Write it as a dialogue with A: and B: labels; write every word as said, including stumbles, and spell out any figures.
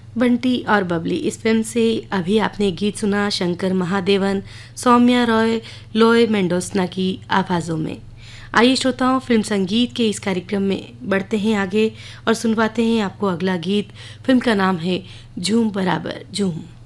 A: बंटी और बबली इस फिल्म से अभी आपने गीत सुना शंकर महादेवन, सौम्या रॉय, लोय मेंडोसना की आवाज़ों में। आइए श्रोताओं, फिल्म संगीत के इस कार्यक्रम में बढ़ते हैं आगे और सुनवाते हैं आपको अगला गीत। फिल्म का नाम है झूम बराबर झूम।